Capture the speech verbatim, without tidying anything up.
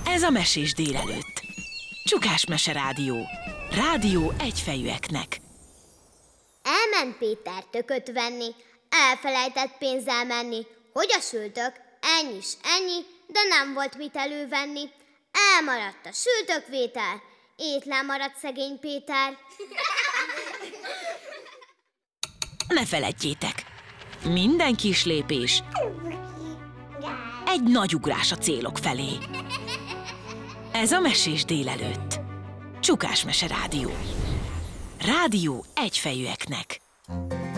Ez a Mesés délelőtt. Csukás Mese Rádió. Rádió egyfejűeknek. Elment Péter tököt venni, elfelejtett pénzzel menni. Hogy a sültök? Ennyi s ennyi, de nem volt mit elővenni. Elmaradt a sültökvétel, étlen maradt szegény Péter. Ne feledjétek, minden kis lépés egy nagy ugrás a célok felé. Ez a Mesés délelőtt. Csukás Mese Rádió. Rádió egyfejűeknek.